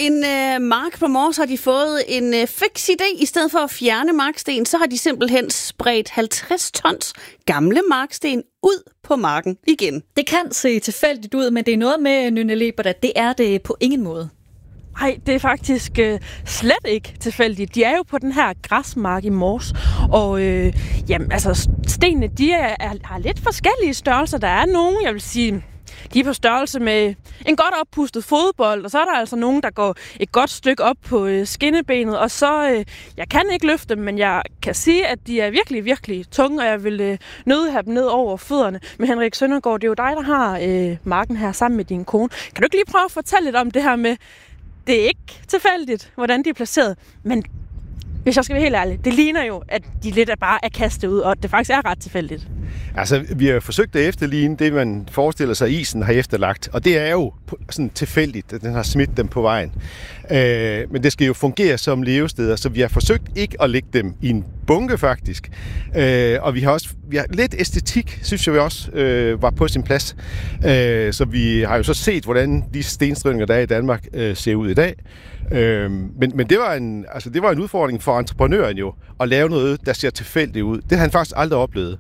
en mark på Mors har de fået en fix idé. I stedet for at fjerne marksten, så har de simpelthen spredt 50 tons gamle marksten ud på marken igen. Det kan se tilfældigt ud, men det er noget med Nynne Lebert, at det er det på ingen måde. Nej, det er faktisk slet ikke tilfældigt. De er jo på den her græsmark i Mors, og stenene de har lidt forskellige størrelser. Der er nogle, jeg vil sige, de er på størrelse med en godt oppustet fodbold, og så er der altså nogen, der går et godt stykke op på skinnebenet, og så, jeg kan ikke løfte dem, men jeg kan sige, at de er virkelig, virkelig tunge, og jeg vil nødt have dem ned over fødderne. Men Henrik Søndergaard, det er jo dig, der har marken her sammen med din kone. Kan du ikke lige prøve at fortælle lidt om det her med, det er ikke tilfældigt, hvordan de er placeret, men hvis jeg skal være helt ærlig, det ligner jo, at de lidt bare er kastet ud, og det faktisk er ret tilfældigt. Altså, vi har forsøgt at efterligne det, man forestiller sig, isen har efterlagt. Og det er jo sådan tilfældigt, at den har smidt dem på vejen. Men det skal jo fungere som levesteder, så vi har forsøgt ikke at lægge dem i en bunke, faktisk. Og vi har lidt æstetik, synes jeg også, var på sin plads. Så vi har jo så set, hvordan de stenstrøninger, der er i Danmark, ser ud i dag. Men det var en udfordring for entreprenøren jo, at lave noget, der ser tilfældigt ud. Det har han faktisk aldrig oplevet.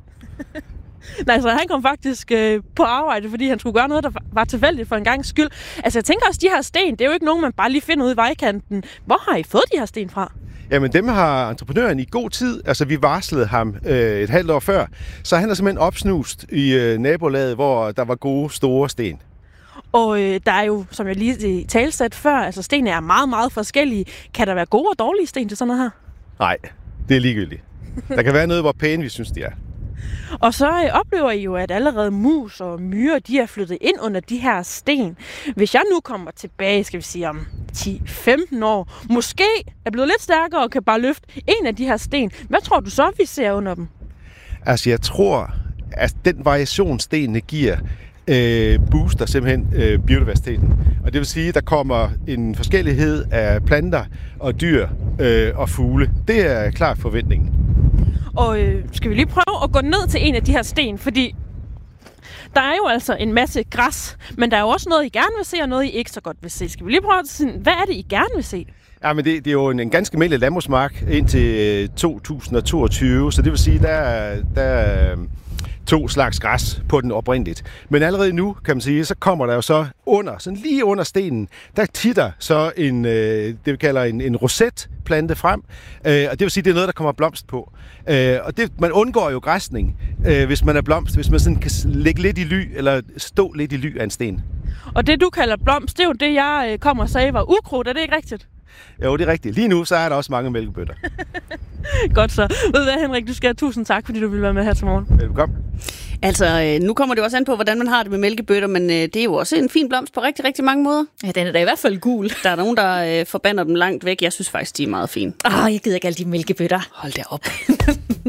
Nej, så han kom faktisk på arbejde, fordi han skulle gøre noget, der var tilfældigt for en gangs skyld. Altså, jeg tænker også, de her sten, det er jo ikke nogen, man bare lige finder ude i vejkanten. Hvor har I fået de her sten fra? Jamen, dem har entreprenøren i god tid. Altså, vi varslede ham et halvt år før. Så han er simpelthen opsnust i nabolaget, hvor der var gode, store sten. Og der er jo, som jeg lige talsat før, altså stenene er meget, meget forskellige. Kan der være gode og dårlige sten til sådan noget her? Nej, det er ligegyldigt. Der kan være noget, hvor pæne vi synes, de er. Og så oplever I jo, at allerede mus og myrer, de er flyttet ind under de her sten. Hvis jeg nu kommer tilbage, skal vi sige om 10-15 år, måske er blevet lidt stærkere og kan bare løfte en af de her sten. Hvad tror du så, vi ser under dem? Altså, jeg tror, at den variation, stenene giver, booster simpelthen biodiversiteten. Og det vil sige, at der kommer en forskellighed af planter og dyr og fugle. Det er klart forventningen. Og skal vi lige prøve at gå ned til en af de her sten, fordi der er jo altså en masse græs, men der er jo også noget, I gerne vil se, og noget, I ikke så godt vil se. Skal vi lige prøve at se, hvad er det, I gerne vil se? Ja, men det er jo en ganske almindelig landbrugsmark indtil 2022, så det vil sige, der er 2 slags græs på den oprindeligt. Men allerede nu, kan man sige, så kommer der jo så sådan lige under stenen, der titter så det vi kalder en rosetplante frem. Og det vil sige, det er noget, der kommer blomst på. Og man undgår jo græsning, hvis man er blomst, hvis man sådan kan lægge lidt i ly, eller stå lidt i ly af en sten. Og det, du kalder blomst, det er jo det, jeg kom og sagde var ukrudt. Er det ikke rigtigt? Jo, det er rigtigt. Lige nu, så er der også mange mælkebøtter. Godt så. Ved du hvad, Henrik, du skal have tusind tak, fordi du ville være med her til morgen. Velkommen. Altså, nu kommer det også an på, hvordan man har det med mælkebøtter, men det er jo også en fin blomst på rigtig, rigtig mange måder. Ja, den er da i hvert fald gul. Der er nogen, der forbander dem langt væk. Jeg synes faktisk, de er meget fine. Jeg gider ikke alle de mælkebøtter. Hold da op.